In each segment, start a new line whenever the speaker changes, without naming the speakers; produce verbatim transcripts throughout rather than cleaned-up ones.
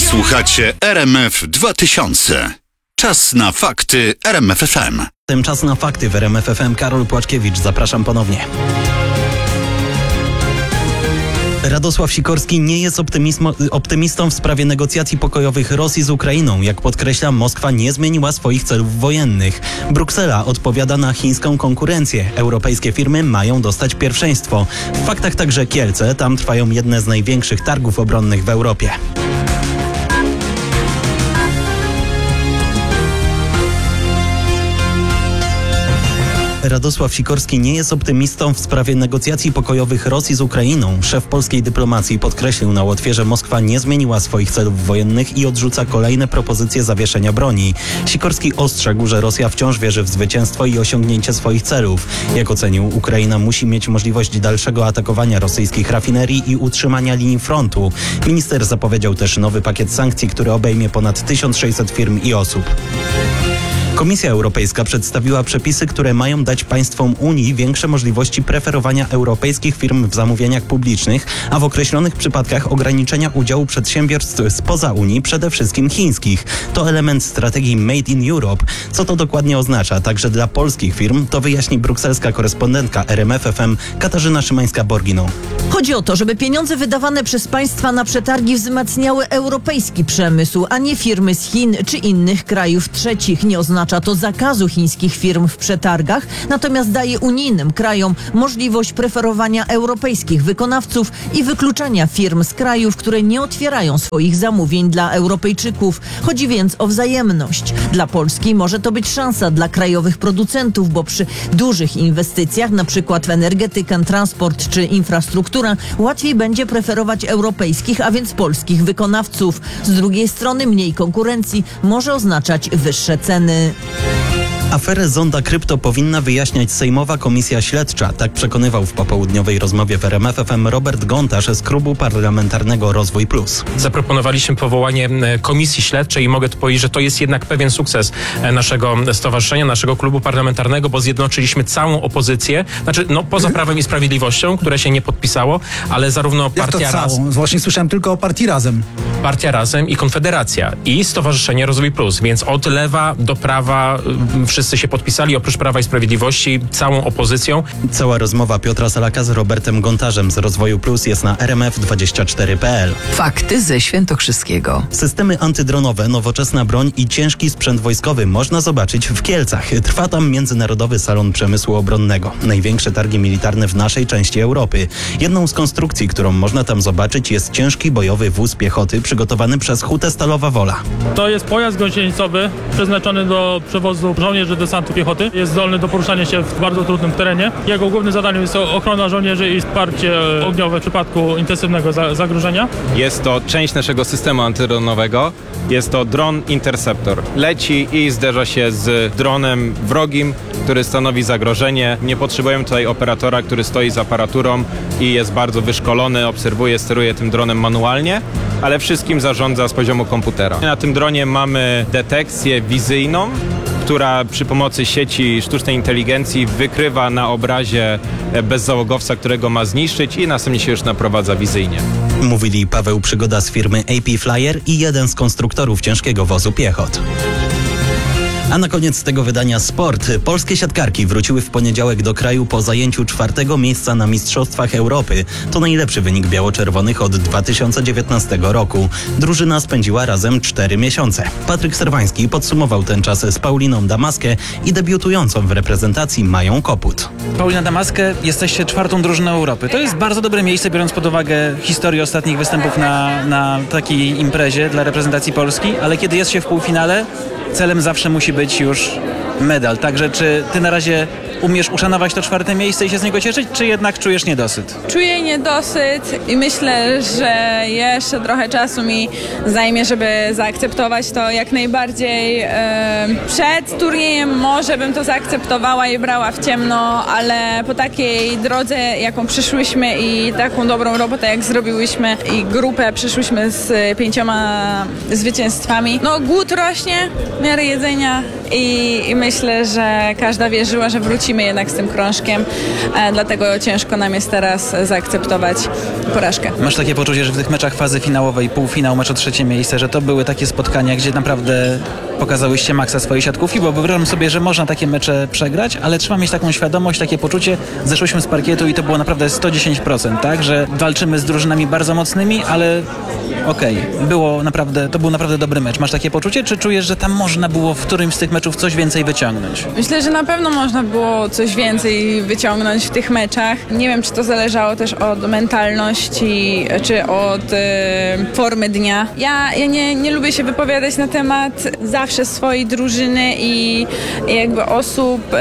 Słuchacie R M F dwa tysiące. Czas na fakty R M F F M.
Czas na fakty w R M F F M. Karol Płaczkiewicz, zapraszam ponownie. Radosław Sikorski nie jest optymistą w sprawie negocjacji pokojowych Rosji z Ukrainą. Jak podkreśla, Moskwa nie zmieniła swoich celów wojennych. Bruksela odpowiada na chińską konkurencję. Europejskie firmy mają dostać pierwszeństwo. W faktach także Kielce. Tam trwają jedne z największych targów obronnych w Europie. Radosław Sikorski nie jest optymistą w sprawie negocjacji pokojowych Rosji z Ukrainą. Szef polskiej dyplomacji podkreślił na Łotwie, że Moskwa nie zmieniła swoich celów wojennych i odrzuca kolejne propozycje zawieszenia broni. Sikorski ostrzegł, że Rosja wciąż wierzy w zwycięstwo i osiągnięcie swoich celów. Jak ocenił, Ukraina musi mieć możliwość dalszego atakowania rosyjskich rafinerii i utrzymania linii frontu. Minister zapowiedział też nowy pakiet sankcji, który obejmie ponad tysiąc sześćset firm i osób. Komisja Europejska przedstawiła przepisy, które mają dać państwom Unii większe możliwości preferowania europejskich firm w zamówieniach publicznych, a w określonych przypadkach ograniczenia udziału przedsiębiorstw spoza Unii, przede wszystkim chińskich. To element strategii Made in Europe. Co to dokładnie oznacza, także dla polskich firm, to wyjaśni brukselska korespondentka R M F F M Katarzyna Szymańska-Borgino.
Chodzi o to, żeby pieniądze wydawane przez państwa na przetargi wzmacniały europejski przemysł, a nie firmy z Chin czy innych krajów trzecich. Nie oznacza to zakazu chińskich firm w przetargach, natomiast daje unijnym krajom możliwość preferowania europejskich wykonawców i wykluczania firm z krajów, które nie otwierają swoich zamówień dla Europejczyków. Chodzi więc o wzajemność. Dla Polski może to być szansa dla krajowych producentów, bo przy dużych inwestycjach, na przykład w energetykę, transport czy infrastrukturę, łatwiej będzie preferować europejskich, a więc polskich wykonawców. Z drugiej strony mniej konkurencji może oznaczać wyższe ceny.
Aferę Zonda Krypto powinna wyjaśniać Sejmowa Komisja Śledcza. Tak przekonywał w popołudniowej rozmowie w R M F F M Robert Gontarz z Klubu Parlamentarnego Rozwój Plus.
Zaproponowaliśmy powołanie Komisji Śledczej i mogę tu powiedzieć, że to jest jednak pewien sukces naszego stowarzyszenia, naszego klubu parlamentarnego, bo zjednoczyliśmy całą opozycję, znaczy no poza Prawem i Sprawiedliwością, które się nie podpisało, ale zarówno Partia Razem...
Właśnie słyszałem tylko o Partii Razem.
Partia Razem i Konfederacja i Stowarzyszenie Rozwój Plus, więc od lewa do prawa wszyscy się podpisali, oprócz Prawa i Sprawiedliwości, całą opozycją.
Cała rozmowa Piotra Salaka z Robertem Gontarzem z Rozwoju Plus jest na R M F dwadzieścia cztery kropka p l.
Fakty ze Świętokrzyskiego.
Systemy antydronowe, nowoczesna broń i ciężki sprzęt wojskowy można zobaczyć w Kielcach. Trwa tam Międzynarodowy Salon Przemysłu Obronnego. Największe targi militarne w naszej części Europy. Jedną z konstrukcji, którą można tam zobaczyć, jest ciężki bojowy wóz piechoty przygotowany przez Hutę Stalowa Wola.
To jest pojazd gąsienicowy przeznaczony do przewozu żołnierzy desantu piechoty. Jest zdolny do poruszania się w bardzo trudnym terenie. Jego głównym zadaniem jest ochrona żołnierzy i wsparcie ogniowe w przypadku intensywnego za- zagrożenia.
Jest to część naszego systemu antydronowego. Jest to dron Interceptor. Leci i zderza się z dronem wrogim, który stanowi zagrożenie. Nie potrzebujemy tutaj operatora, który stoi z aparaturą i jest bardzo wyszkolony, obserwuje, steruje tym dronem manualnie, ale wszystkim zarządza z poziomu komputera. Na tym dronie mamy detekcję wizyjną, która przy pomocy sieci sztucznej inteligencji wykrywa na obrazie bezzałogowca, którego ma zniszczyć i następnie się już naprowadza wizyjnie.
Mówili Paweł Przygoda z firmy A P Flyer i jeden z konstruktorów ciężkiego wozu piechot. A na koniec tego wydania sport. Polskie siatkarki wróciły w poniedziałek do kraju po zajęciu czwartego miejsca na Mistrzostwach Europy. To najlepszy wynik biało-czerwonych od dwa tysiące dziewiętnastego roku. Drużyna spędziła razem cztery miesiące. Patryk Serwański podsumował ten czas z Pauliną Damaskę i debiutującą w reprezentacji Mają Koput.
Paulina Damaskę, jesteście czwartą drużyną Europy. To jest bardzo dobre miejsce, biorąc pod uwagę historię ostatnich występów na, na takiej imprezie dla reprezentacji Polski, ale kiedy jest się w półfinale, celem zawsze musi być już medal. Także czy ty na razie umiesz uszanować to czwarte miejsce i się z niego cieszyć, czy jednak czujesz niedosyt?
Czuję niedosyt i myślę, że jeszcze trochę czasu mi zajmie, żeby zaakceptować to jak najbardziej. E, przed turniejem może bym to zaakceptowała i brała w ciemno, ale po takiej drodze, jaką przyszłyśmy i taką dobrą robotę, jak zrobiłyśmy i grupę przyszłyśmy z pięcioma zwycięstwami, no głód rośnie w miarę jedzenia i, i myślę, że każda wierzyła, że wrócimy jednak z tym krążkiem, e, dlatego ciężko nam jest teraz zaakceptować porażkę.
Masz takie poczucie, że w tych meczach fazy finałowej, półfinał, mecz o trzecie miejsce, że to były takie spotkania, gdzie naprawdę pokazałyście maksa swojej siatkówki, bo wyobrażam sobie, że można takie mecze przegrać, ale trzeba mieć taką świadomość, takie poczucie. Zeszłyśmy z parkietu i to było naprawdę sto dziesięć procent, tak? Że walczymy z drużynami bardzo mocnymi, ale okej, okay, było naprawdę, to był naprawdę dobry mecz. Masz takie poczucie, czy czujesz, że tam można było w którymś z tych meczów coś więcej wyciągnąć?
Myślę, że na pewno można było coś więcej wyciągnąć w tych meczach. Nie wiem, czy to zależało też od mentalności, czy od e, formy dnia. Ja, ja nie, nie lubię się wypowiadać na temat zawsze swojej drużyny i, i jakby osób,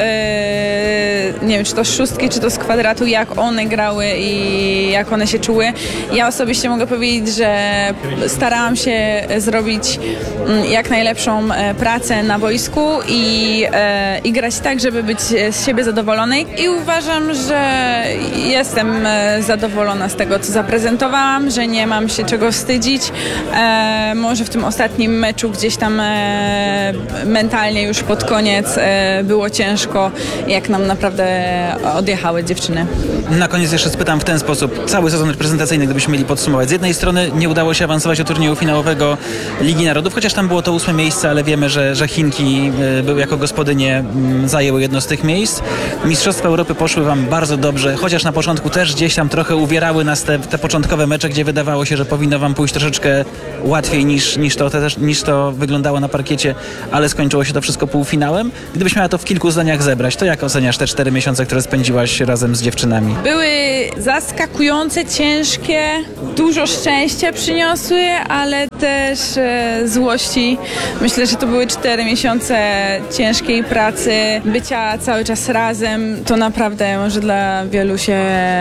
e, nie wiem, czy to z szóstki, czy to z kwadratu, jak one grały i jak one się czuły. Ja osobiście mogę powiedzieć, że starałam się zrobić jak najlepszą pracę na boisku i, e, i grać tak, żeby być z siebie zadowolonej i uważam, że jestem zadowolona z tego, co zaprezentowałam, że nie mam się czego wstydzić. E, może w tym ostatnim meczu gdzieś tam e, mentalnie już pod koniec e, było ciężko, jak nam naprawdę odjechały dziewczyny.
Na koniec jeszcze spytam w ten sposób. Cały sezon reprezentacyjny, gdybyśmy mieli podsumować. Z jednej strony nie udało się awansować do turnieju finałowego Ligi Narodów, chociaż tam było to ósme miejsce, ale wiemy, że, że Chinki były jako gospodynie zajęły jedno z tych miejsc. Mistrzostwa Europy poszły wam bardzo dobrze, chociaż na początku też gdzieś tam trochę uwierały nas te, te początkowe mecze, gdzie wydawało się, że powinno wam pójść troszeczkę łatwiej niż, niż, to, te, niż to wyglądało na parkiecie, ale skończyło się to wszystko półfinałem. Gdybyś miała to w kilku zdaniach zebrać, to jak oceniasz te cztery miesiące, które spędziłaś razem z dziewczynami?
Były zaskakujące, ciężkie, dużo szczęścia przyniosły, ale też e, złości. Myślę, że to były cztery miesiące ciężkiej pracy, bycia cały czas razem. To naprawdę może dla wielu się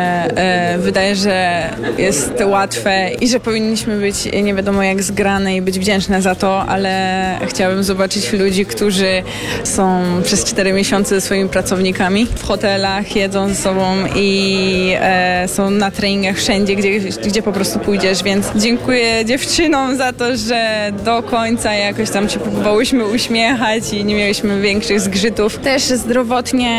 e, wydaje, że jest łatwe i że powinniśmy być nie wiadomo jak zgrane i być wdzięczne za to, ale chciałabym zobaczyć ludzi, którzy są przez cztery miesiące ze swoimi pracownikami w hotelach, jedzą ze sobą i e, są na treningach wszędzie, gdzie, gdzie po prostu pójdziesz, więc dziękuję dziewczynom za to, że do końca jakoś tam się próbowałyśmy uśmiechać i nie mieliśmy większych zgrzytów. Też zdrowotnie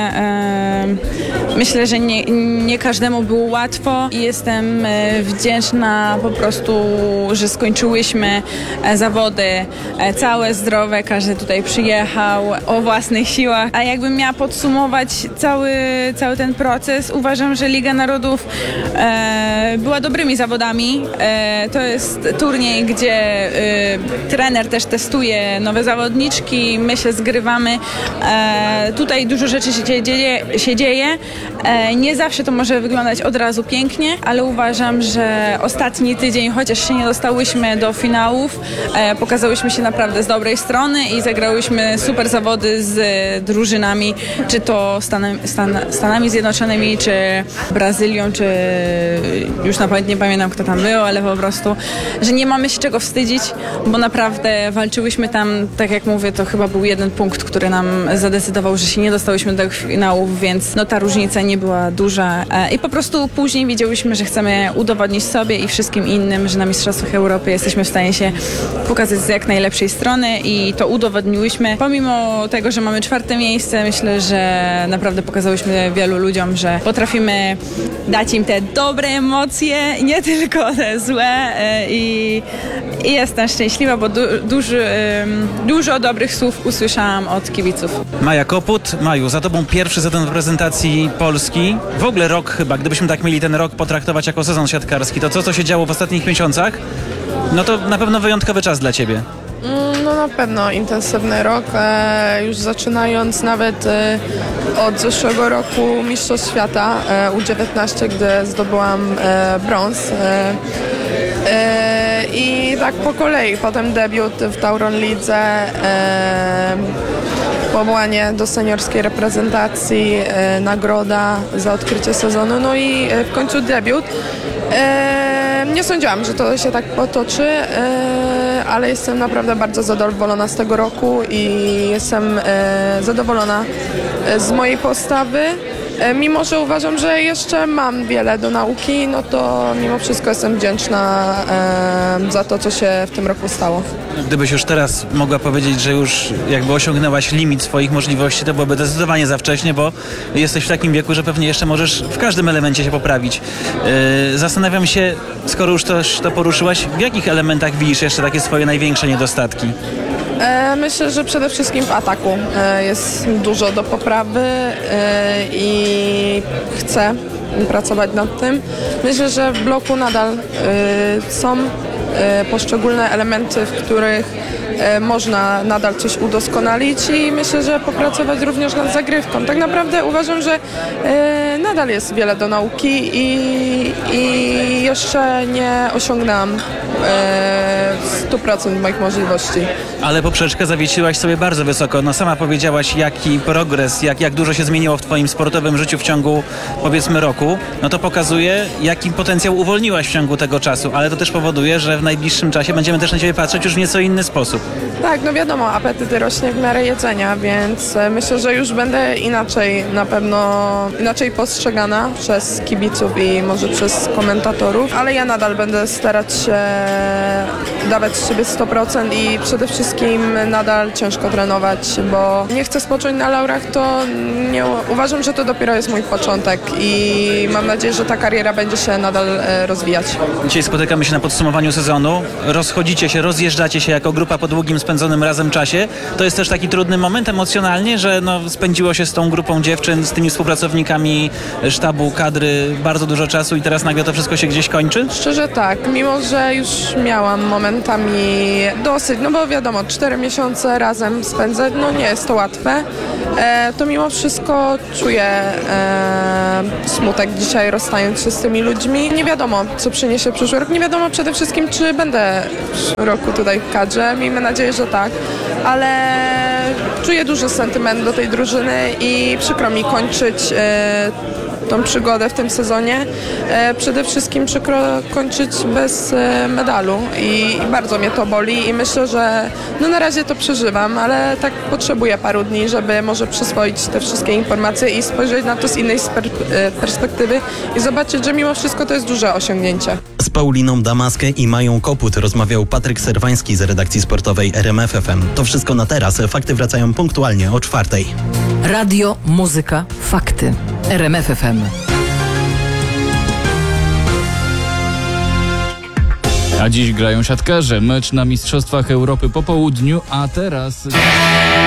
e, myślę, że nie, nie każdemu było łatwo i jestem e, wdzięczna po prostu, że skończyłyśmy e, zawody e, całe, zdrowe, każdy tutaj przyjechał o własnych siłach, a jakbym miała podsumować cały, cały ten proces, uważam, że Liga Narodów e, była dobrymi zawodami. E, to jest turniej, gdzie e, trener też testuje nowe zawodniczki, my się zgrywamy. E, tutaj dużo rzeczy się dzieje. Się dzieje. E, nie zawsze to może wyglądać od razu pięknie, ale uważam, że ostatni tydzień, chociaż się nie dostałyśmy do finałów, e, pokazałyśmy się naprawdę z dobrej strony i zagrałyśmy super zawody z drużynami, czy to Stanem, Stan, Stanami Zjednoczonymi, czy Brazylią, czy już na pamięć nie pamiętam, kto tam był, ale po prostu, że nie mamy się czego wstydzić, bo naprawdę walczyłyśmy tam, tak jak mówię, to chyba był jeden punkt, który nam zadecydował, że się nie dostałyśmy do finałów, więc no ta różnica nie była duża i po prostu później wiedziałyśmy, że chcemy udowodnić sobie i wszystkim innym, że na Mistrzostwach Europy jesteśmy w stanie się pokazać z jak najlepszej strony i to udowodniłyśmy. Pomimo tego, że mamy czwarte miejsce, myślę, że naprawdę pokazałyśmy wielu ludziom, że potrafimy dać im te dobre emocje, nie tylko te złe i, i jestem szczęśliwa, bo du, duży, dużo dobrych słów usłyszałam od kibiców.
Maja Koput. Maju, za tobą pierwszy sezon w reprezentacji Polski. W ogóle rok chyba, gdybyśmy tak mieli ten rok potraktować jako sezon siatkarski, to co, co się działo w ostatnich miesiącach? No to na pewno wyjątkowy czas dla ciebie.
No na pewno intensywny rok, e, już zaczynając nawet e, od zeszłego roku Mistrzostw Świata e, U dziewiętnaście, gdy zdobyłam e, brąz. E, e, I tak po kolei, potem debiut w Tauron Lidze, e, powołanie do seniorskiej reprezentacji, e, nagroda za odkrycie sezonu, no i e, w końcu debiut. E, nie sądziłam, że to się tak potoczy, e, ale jestem naprawdę bardzo zadowolona z tego roku i jestem e, zadowolona z mojej postawy E, Mimo, że uważam, że jeszcze mam wiele do nauki, no to mimo wszystko jestem wdzięczna e, za to, co się w tym roku stało.
Gdybyś już teraz mogła powiedzieć, że już jakby osiągnęłaś limit swoich możliwości, to byłoby zdecydowanie za wcześnie, bo jesteś w takim wieku, że pewnie jeszcze możesz w każdym elemencie się poprawić. Yy, zastanawiam się, skoro już to, to poruszyłaś, w jakich elementach widzisz jeszcze takie swoje największe niedostatki?
E, Myślę, że przede wszystkim w ataku e, jest dużo do poprawy e, i chcę pracować nad tym. Myślę, że w bloku nadal e, są e, poszczególne elementy, w których e, można nadal coś udoskonalić i myślę, że popracować również nad zagrywką. Tak naprawdę uważam, że e, nadal jest wiele do nauki i, i jeszcze nie osiągnęłam e, sto procent moich możliwości.
Ale poprzeczkę zawiesiłaś sobie bardzo wysoko. No sama powiedziałaś, jaki progres, jak, jak dużo się zmieniło w twoim sportowym życiu w ciągu, powiedzmy, roku. No to pokazuje, jaki potencjał uwolniłaś w ciągu tego czasu, ale to też powoduje, że w najbliższym czasie będziemy też na ciebie patrzeć już w nieco inny sposób.
Tak, no wiadomo, apetyt rośnie w miarę jedzenia, więc e, myślę, że już będę inaczej, na pewno inaczej postrzegana przez kibiców i może przez komentatorów, ale ja nadal będę starać się dawać z siebie sto procent i przede wszystkim nadal ciężko trenować, bo nie chcę spocząć na laurach, to nie, uważam, że to dopiero jest mój początek i mam nadzieję, że ta kariera będzie się nadal e, rozwijać.
Dzisiaj spotykamy się na podsumowaniu sezonu. Rozchodzicie się, rozjeżdżacie się jako grupa po długim spędzonym razem czasie. To jest też taki trudny moment emocjonalnie, że no, spędziło się z tą grupą dziewczyn, z tymi współpracownikami sztabu, kadry bardzo dużo czasu i teraz nagle to wszystko się gdzieś kończy?
Szczerze tak, mimo że już miałam momentami dosyć, no bo wiadomo, cztery miesiące razem spędzać, no nie jest to łatwe, e, to mimo wszystko czuję e, smutek dzisiaj rozstając się z tymi ludźmi. Nie wiadomo, co przyniesie przyszły rok, nie wiadomo przede wszystkim, czy będę w przyszłym roku tutaj w kadrze, miejmy nadzieję, że tak, ale czuję duży sentyment do tej drużyny i przykro mi kończyć e, tą przygodę w tym sezonie. E, przede wszystkim przykro kończyć bez e, medalu I, i bardzo mnie to boli i myślę, że no na razie to przeżywam, ale tak potrzebuję paru dni, żeby może przyswoić te wszystkie informacje i spojrzeć na to z innej sper, e, perspektywy i zobaczyć, że mimo wszystko to jest duże osiągnięcie.
Z Pauliną Damaskę i Mają Koput rozmawiał Patryk Serwański z redakcji sportowej R M F F M. To wszystko na teraz. Fakty wracają punktualnie o czwartej.
Radio, muzyka, fakty. R M F F M.
A dziś grają siatkarze. Mecz na Mistrzostwach Europy po południu, a teraz...